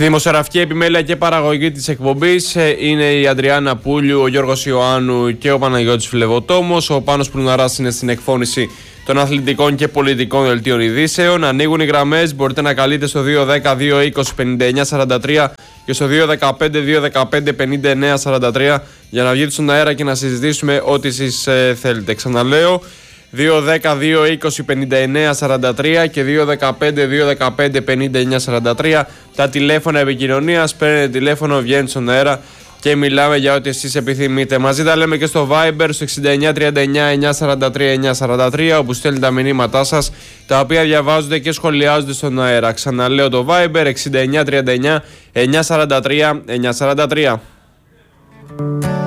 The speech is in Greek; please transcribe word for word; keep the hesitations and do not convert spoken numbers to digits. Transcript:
Στη δημοσιογραφική επιμέλεια και παραγωγή της εκπομπής είναι η Αντριάννα Πούλιου, ο Γιώργος Ιωάννου και ο Παναγιώτης Φλεβοτόμος. Ο Πάνος Πλουναράς είναι στην εκφώνηση των αθλητικών και πολιτικών δελτίων ειδήσεων. Ανοίγουν οι γραμμές, μπορείτε να καλείτε στο δύο δέκα δύο είκοσι πενήντα εννιά σαράντα τρία και στο δύο δεκαπέντε δύο δεκαπέντε πενήντα εννιά σαράντα τρία για να βγείτε στον αέρα και να συζητήσουμε ό,τι εσείς ε, θέλετε. Ξαναλέω, δύο δέκα δύο είκοσι πενήντα εννιά σαράντα τρία και δύο δεκαπέντε δύο δεκαπέντε πενήντα εννιά σαράντα τρία τα τηλέφωνα επικοινωνίας. Παίρνετε τηλέφωνο, βγαίνετε στον αέρα και μιλάμε για ό,τι εσείς επιθυμείτε. Μαζί τα λέμε και στο Viber στο εξήντα εννιά τριάντα εννιά εννιά σαράντα τρία εννιά σαράντα τρία, όπου στέλνετε τα μηνύματά σας, τα οποία διαβάζονται και σχολιάζονται στον αέρα. Ξαναλέω το Viber εξήντα εννιά τριάντα εννιά εννιά σαράντα τρία εννιά σαράντα τρία.